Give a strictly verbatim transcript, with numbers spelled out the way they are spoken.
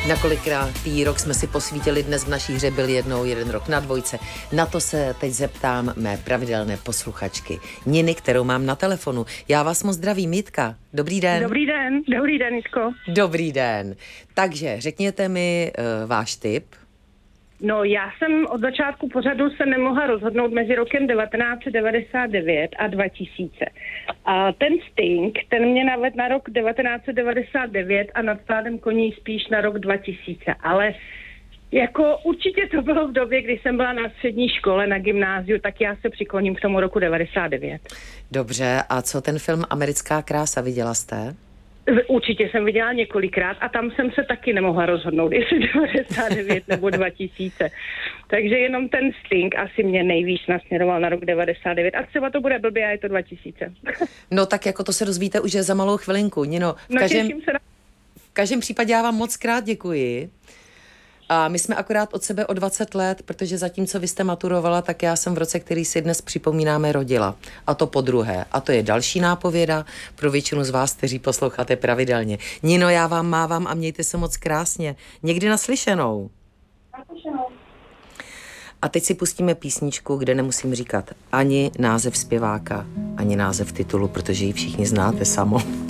Na kolikátý rok jsme si posvítili dnes v naší hře, byl jednou jeden rok na dvojce. Na to se teď zeptám mé pravidelné posluchačky Niny, kterou mám na telefonu. Já vás moc zdravím, Jitka. Dobrý den. Dobrý den, dobrý den, Jitko. Dobrý den. Takže řekněte mi uh, váš tip. No, já jsem od začátku pořadu se nemohla rozhodnout mezi rokem devatenáct set devadesát devět a dva tisíce. A ten Sting, ten mě navedl na rok devatenáct set devadesát devět a nad stádem koní spíš na rok dva tisíce. Ale jako určitě to bylo v době, kdy jsem byla na střední škole, na gymnáziu, tak já se přikloním k tomu roku devadesát devět. Dobře, a co ten film Americká krása, viděla jste? Určitě jsem viděla několikrát a tam jsem se taky nemohla rozhodnout, jestli devadesát devět nebo dva tisíce. Takže jenom ten Sting asi mě nejvíc nasměroval na rok devadesát devět. A třeba to bude blbě a je to dva tisíce. No tak jako to se dozvíte už je za malou chvilinku. Nino, v No, každém, těším se na... v každém případě já vám moc krát děkuji. A my jsme akorát od sebe o dvacet let, protože zatímco vy jste maturovala, tak já jsem v roce, který si dnes připomínáme, rodila. A to po druhé. A to je další nápověda pro většinu z vás, kteří posloucháte pravidelně. Nino, já vám mávám a mějte se moc krásně. Někdy naslyšenou. Naslyšenou. A teď si pustíme písničku, kde nemusím říkat ani název zpěváka, ani název titulu, protože ji všichni znáte samo.